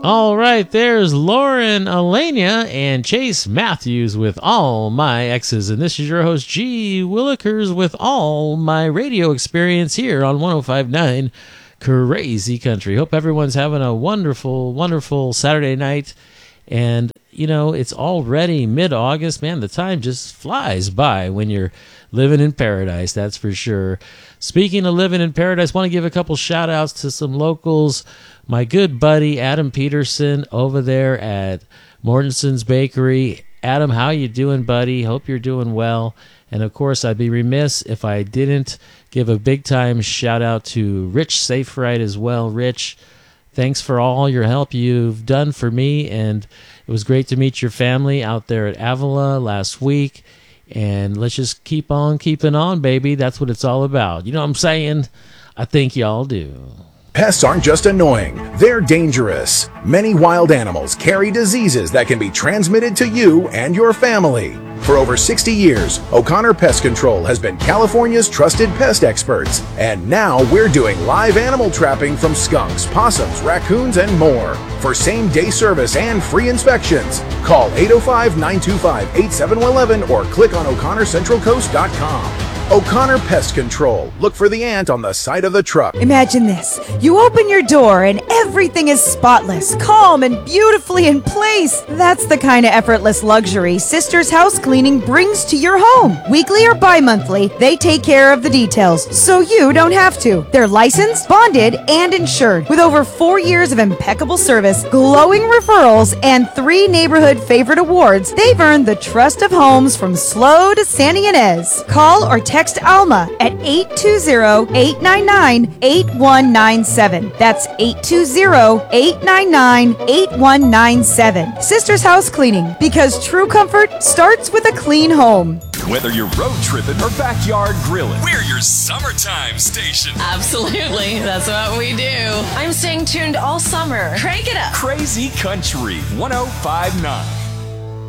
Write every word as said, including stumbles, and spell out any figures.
All right, there's Lauren Alania and Chase Matthews with All My Exes. And this is your host, G. Willikers, with all my radio experience here on one oh five point nine Crazy Country. Hope everyone's having a wonderful, wonderful Saturday night. And, you know, it's already mid-August. Man, the time just flies by when you're living in paradise, that's for sure. Speaking of living in paradise, I want to give a couple shout-outs to some locals. My good buddy Adam Peterson over there at Mortensen's Bakery. Adam, how you doing, buddy? Hope you're doing well. And, of course, I'd be remiss if I didn't give a big-time shout-out to Rich Saferight as well. Rich, thanks for all your help you've done for me, and it was great to meet your family out there at Avila last week. And let's just keep on keeping on, baby. That's what it's all about. You know what I'm saying? I think y'all do. Pests aren't just annoying, they're dangerous. Many wild animals carry diseases that can be transmitted to you and your family. For over sixty years, O'Connor Pest Control has been California's trusted pest experts. And now we're doing live animal trapping from skunks, possums, raccoons, and more. For same-day service and free inspections, call eight oh five, nine two five, eight seven one one or click on O'Connor Central Coast dot com. O'Connor Pest Control. Look for the ant on the side of the truck. Imagine this. You open your door and everything is spotless, calm, and beautifully in place. That's the kind of effortless luxury Sisters House Cleaning brings to your home. Weekly or bi-monthly, they take care of the details, so you don't have to. They're licensed, bonded, and insured. With over four years of impeccable service, glowing referrals, and three neighborhood favorite awards, they've earned the trust of homes from SLO to Santa Ynez. Call or text Text Alma at eight two zero, eight nine nine, eight one nine seven. That's eight two zero, eight nine nine, eight one nine seven. Sisters House Cleaning, because true comfort starts with a clean home. Whether you're road tripping or backyard grilling, we're your summertime station. Absolutely, that's what we do. I'm staying tuned all summer. Crank it up. Crazy Country one oh five point nine.